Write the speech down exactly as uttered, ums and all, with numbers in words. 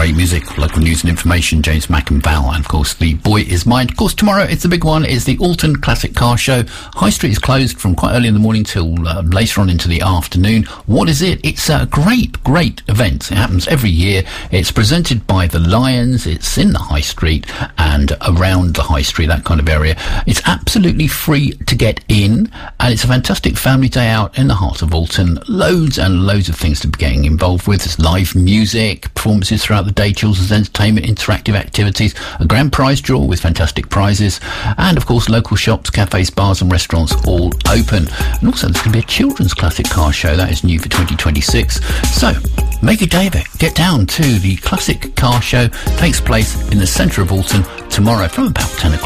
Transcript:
great music, local news and information, James Mack and Val, and of course the Boy Is Mine. Of course tomorrow it's the big one, it's the Alton Classic Car Show. High Street is closed from quite early in the morning till uh, later on into the afternoon. What is it? It's a great, great event. It happens every year. It's presented by the Lions. It's in the High Street and around the High Street, that kind of area. It's absolutely free to get in, and it's a fantastic family day out in the heart of Alton. Loads and loads of things to be getting involved with. There's live music, performances throughout the day, children's entertainment, interactive activities, a grand prize draw with fantastic prizes, and of course local shops, cafes, bars and restaurants all open. And also there's going to be a children's classic car show that is new for twenty twenty-six. So make a day of it. Get down to the classic car show. Takes place in the centre of Alton tomorrow from about ten o'clock.